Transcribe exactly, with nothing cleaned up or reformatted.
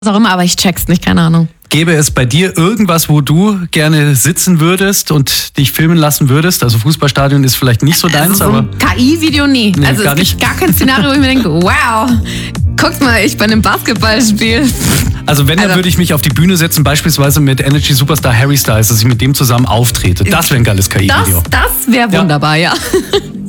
was auch immer, aber ich check's nicht, keine Ahnung. Gäbe es bei dir irgendwas, wo du gerne sitzen würdest und dich filmen lassen würdest? Also Fußballstadion ist vielleicht nicht so deins, also so aber... ein K I-Video nie. Nee, also gar es nicht. gibt gar kein Szenario, wo ich mir denke, wow, guck mal, ich bei einem Basketballspiel. Also wenn, dann Also- würde ich mich auf die Bühne setzen, beispielsweise mit Energy Superstar Harry Styles, dass ich mit dem zusammen auftrete. Das wäre ein geiles K Das, I-Video. das wäre Ja. wunderbar, ja.